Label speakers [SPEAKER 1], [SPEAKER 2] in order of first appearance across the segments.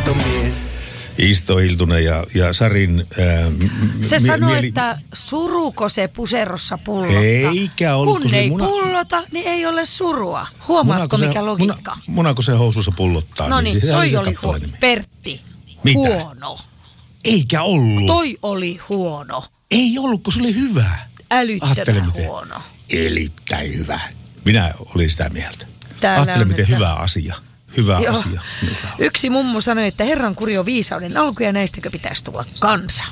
[SPEAKER 1] tuntematon mies.
[SPEAKER 2] Isto Hiltunen ja Sarin
[SPEAKER 3] se sanoi, että suruko se puserossa pullottaa.
[SPEAKER 2] Eikä ollut.
[SPEAKER 3] Kun ei pullota, niin ei ole surua. Huomaatko mikä logiikka?
[SPEAKER 2] Munako se housussa pullottaa.
[SPEAKER 3] No niin, toi oli huono. Pertti,
[SPEAKER 2] mitä?
[SPEAKER 3] Huono.
[SPEAKER 2] Eikä ollut.
[SPEAKER 3] Toi oli huono.
[SPEAKER 2] Ei ollut, kun se oli hyvä.
[SPEAKER 3] Älyttömän huono.
[SPEAKER 2] Erittäin hyvä. Minä olin sitä mieltä.
[SPEAKER 3] Ajattele,
[SPEAKER 2] miten hyvä asia. Hyvä asia.
[SPEAKER 3] Yksi mummo sanoi, että Herran kuri on viisauden alku ja näistäkö pitäisi tulla kansa.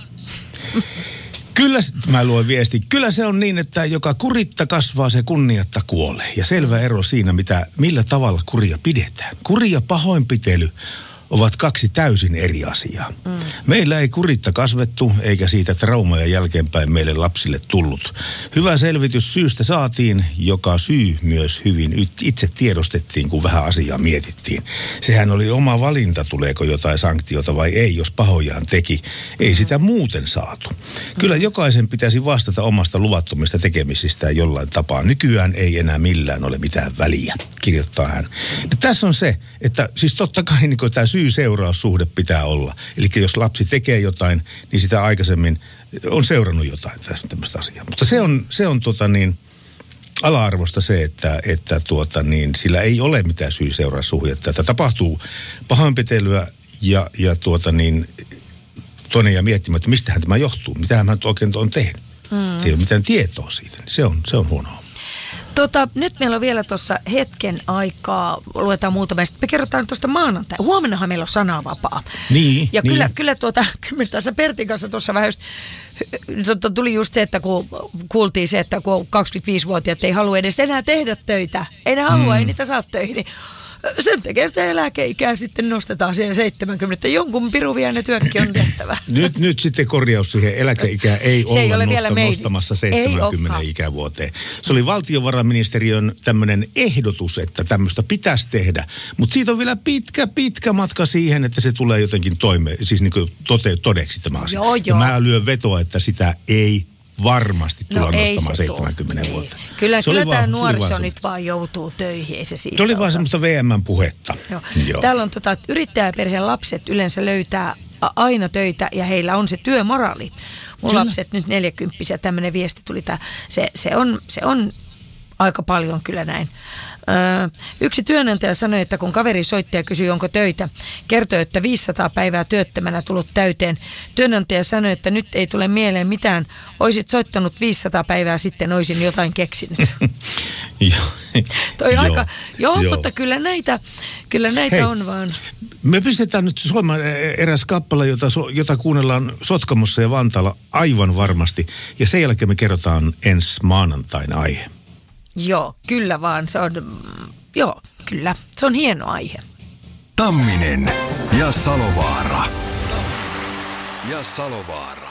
[SPEAKER 2] Kyllä, mä luen viesti. Kyllä se on niin, että joka kuritta kasvaa, se kunniatta kuolee. Ja selvä ero siinä, millä tavalla kuria pidetään. Kuri ja pahoinpitely ovat kaksi täysin eri asiaa. Meillä ei kuritta kasvettu, eikä siitä traumaja jälkeenpäin meille lapsille tullut. Hyvä selvitys syystä saatiin, joka syy myös hyvin itse tiedostettiin, kun vähän asiaa mietittiin. Sehän oli oma valinta, tuleeko jotain sanktiota vai ei, jos pahojaan teki. Ei sitä muuten saatu. Kyllä jokaisen pitäisi vastata omasta luvattomista tekemisistään jollain tapaa. Nykyään ei enää millään ole mitään väliä, kirjoittaa hän. No, tässä on se, että siis totta kai niin tämä syy-seuraussuhde pitää olla. Eli jos lapsi tekee jotain, niin sitä aikaisemmin on seurannut jotain tämmöistä asiaa. Mutta se on ala-arvosta se, että sillä ei ole mitään syy-seuraussuhdetta. Että tapahtuu pahoinpitelyä ja toinen ja miettimään, että mistähän tämä johtuu. Mitähän mä oikein on tehnyt. Ei ole mitään tietoa siitä. Niin se on huonoa.
[SPEAKER 3] Nyt meillä on vielä tuossa hetken aikaa, luetaan muutama, me kerrotaan tuosta maanantai. Huomennahan meillä on sananvapaa.
[SPEAKER 2] Niin.
[SPEAKER 3] Ja kyllä tässä Pertin kanssa tuossa vähän tuli just se, että kun kuultiin se, että kun 25-vuotiaat ei halua edes enää tehdä töitä, ei ne halua, ei niitä saa töihin, niin sen tekee sitä eläkeikää sitten nostetaan siihen 70. Jonkun piruviainen työkin on tehtävä.
[SPEAKER 2] Nyt sitten korjaus siihen eläkeikää ei olla
[SPEAKER 3] vielä
[SPEAKER 2] nostamassa 70 ikävuoteen. Se oli valtiovarainministeriön tämmöinen ehdotus, että tämmöistä pitäisi tehdä. Mutta siitä on vielä pitkä matka siihen, että se tulee jotenkin siis niin kuin todeksi tämä asia.
[SPEAKER 3] Joo.
[SPEAKER 2] Ja mä lyön vetoa, että sitä ei varmasti tulla nostamaan 70 vuotta.
[SPEAKER 3] Kyllä tämä nuoriso nyt vaan joutuu töihin, ei se siitä.
[SPEAKER 2] Se oli vaan semmoista VM-puhetta.
[SPEAKER 3] Joo. Täällä on yrittäjäperheen lapset yleensä löytää aina töitä ja heillä on se työmoraali. Mun lapset nyt 40, tämmöinen viesti tuli. Se on aika paljon kyllä näin. Yksi työnantaja sanoi, että kun kaveri soitti ja kysyi, onko töitä, kertoi, että 500 päivää työttömänä tullut täyteen. Työnantaja sanoi, että nyt ei tule mieleen mitään. Oisit soittanut 500 päivää sitten, oisin jotain keksinyt. Joo, mutta kyllä näitä on vaan.
[SPEAKER 2] Me pistetään nyt Suomeen eräs kappale, jota kuunnellaan Sotkamossa ja Vantaalla aivan varmasti. Ja sen jälkeen me kerrotaan ensi maanantain aihe.
[SPEAKER 3] Joo, kyllä vaan. Se on hieno aihe.
[SPEAKER 1] Tamminen ja Salovaara.